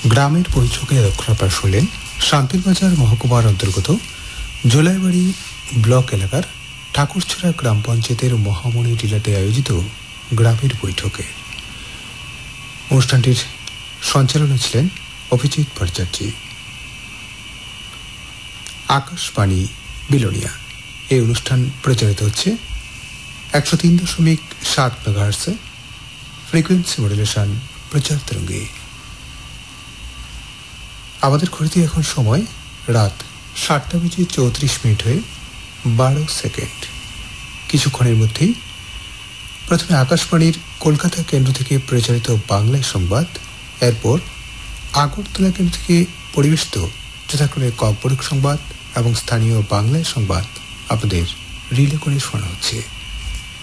গ্রামের বৈঠকে আপনারা শুনলেন শান্তিরবাজার মহকুমার অন্তর্গত জোলাইবাড়ি ব্লক এলাকার ঠাকুরছড়া গ্রাম পঞ্চায়েতের মহামণি টিলাতে আয়োজিত গ্রামের বৈঠকে। অনুষ্ঠানটির সঞ্চালনা ছিলেন অভিজিৎ ভট্টাচার্য। আকাশবাণী বিলোনিয়া এই অনুষ্ঠান প্রচারিত হচ্ছে 103.7 মেগাহার্টজে ফ্রিকোয়েন্সি মডুলেশন প্রচার তরঙ্গে। আমাদের ঘড়িতে এখন সময় রাত 7:34 হয়ে 12 সেকেন্ড। কিছুক্ষণের মধ্যেই প্রথমে আকাশবাণীর কলকাতা কেন্দ্র থেকে প্রচারিত বাংলায় সংবাদ, এরপর আগরতলা কেন্দ্র থেকে পরিবেশিত যথাক্রমে কর্পোরেট সংবাদ এবং স্থানীয় বাংলায় সংবাদ আপনাদের রিলে করে শোনা হচ্ছে।